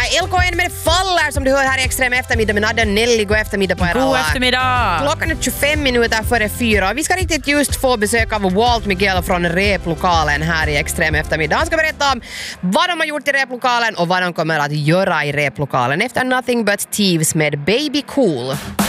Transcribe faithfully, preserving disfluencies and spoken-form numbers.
Äh, L K N med faller som du hör här i Extrem eftermiddag med Nadja och Nelly. God eftermiddag på er alla. God eftermiddag. Klockan är tjugofem minuter före fyra. Vi ska riktigt just få besök av Walt Miguel från replokalen här i Extrem eftermiddag. Han ska berätta om vad de har gjort i replokalen och vad de kommer att göra i replokalen efter Nothing But Thieves med Baby Cool.